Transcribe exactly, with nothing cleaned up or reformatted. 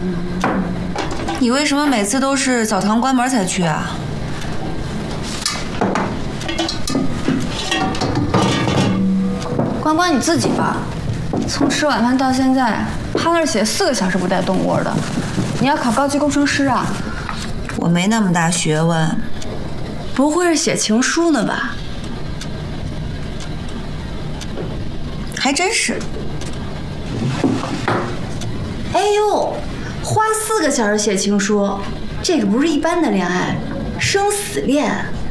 你为什么每次都是澡堂关门才去啊？ 关关你自己吧，从吃晚饭到现在，趴那儿写四个小时不带动窝的。你要考高级工程师啊？ 我没那么大学问。 不会是写情书呢吧？ 还真是。 哎呦，花四个小时写情书，这个不是一般的恋爱，生死恋。